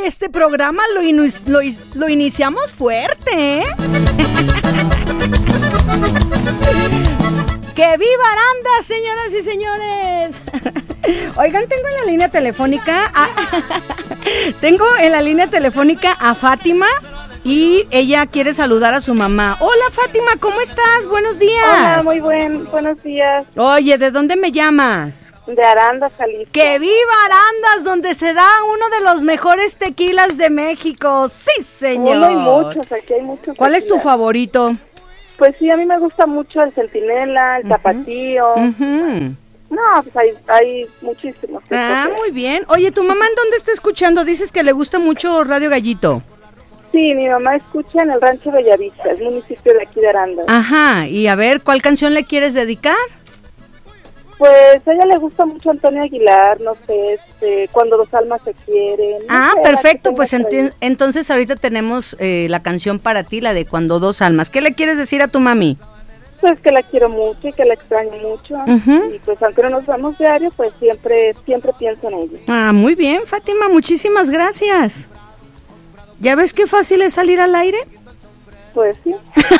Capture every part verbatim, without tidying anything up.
este programa lo, inu- lo, lo iniciamos fuerte, ¿eh? ¡Que viva Aranda, señoras y señores! Oigan, tengo en la línea telefónica a, tengo en la línea telefónica a Fátima y ella quiere saludar a su mamá. Hola, Fátima, ¿cómo estás? Buenos días. Hola, muy buen, buenos días. Oye, ¿de dónde me llamas? De Arandas, Jalisco. ¡Que viva Arandas, donde se da uno de los mejores tequilas de México! ¡Sí, señor! Uno y muchos, aquí hay muchos. ¿Cuál tequilas es tu favorito? Pues sí, a mí me gusta mucho el Centinela, el uh-huh. Tapatío. Uh-huh. No, pues hay, hay muchísimos. Ah, muy bien. Oye, ¿tu mamá en dónde está escuchando? Dices que le gusta mucho Radio Gallito. Sí, mi mamá escucha en el Rancho Bellavista, es municipio de aquí de Arandas. Ajá, y a ver, ¿cuál canción le quieres dedicar? Pues a ella le gusta mucho Antonio Aguilar, no sé, este, Cuando dos almas se quieren. No ah, sé, perfecto, pues ent- entonces ahorita tenemos eh, la canción para ti, la de Cuando dos almas. ¿Qué le quieres decir a tu mami? Pues que la quiero mucho y que la extraño mucho. Uh-huh. Y pues aunque no nos vemos diario, pues siempre, siempre pienso en ella. Ah, muy bien, Fátima, muchísimas gracias. ¿Ya ves qué fácil es salir al aire? Pues sí.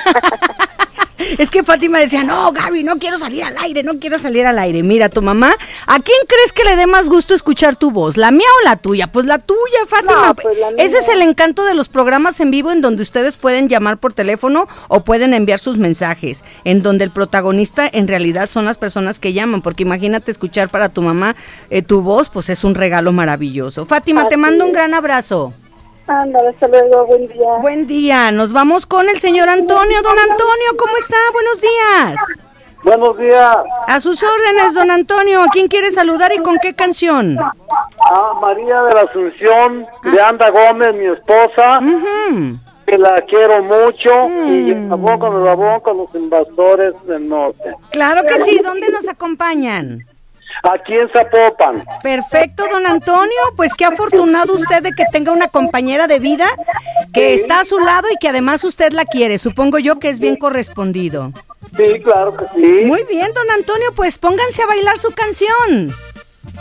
Es que Fátima decía, no, Gaby, no quiero salir al aire, no quiero salir al aire. Mira, tu mamá, ¿a quién crees que le dé más gusto escuchar tu voz? ¿La mía o la tuya? Pues la tuya, Fátima. No, pues la mía. Ese es el encanto de los programas en vivo en donde ustedes pueden llamar por teléfono o pueden enviar sus mensajes, en donde el protagonista en realidad son las personas que llaman, porque imagínate escuchar para tu mamá eh, tu voz, pues es un regalo maravilloso. Fátima, Así te mando es. un gran abrazo. Ándale, hasta luego, buen día. Buen día, nos vamos con el señor Antonio. Don Antonio, ¿cómo está? Buenos días. Buenos días. A sus órdenes, don Antonio. ¿A quién quiere saludar y con qué canción? A María de la Asunción, ah. de Anda Gómez, mi esposa, uh-huh. que la quiero mucho, uh-huh. y el jabón con el jabón con los invasores del norte. Claro que sí, ¿dónde nos acompañan? Aquí en Zapopan. Perfecto, don Antonio, pues qué afortunado usted de que tenga una compañera de vida que sí. está a su lado y que además usted la quiere, supongo yo que es bien correspondido. Sí, claro que sí. Muy bien, don Antonio, pues pónganse a bailar su canción.